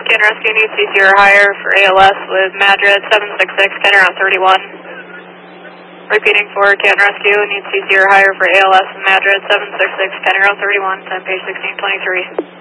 Can Rescue needs CC or higher for ALS with Madrid 766, Kenner on 31. Repeating for Can Rescue needs CC or higher for ALS with Madrid 766, Kenner on 31, time page 1623.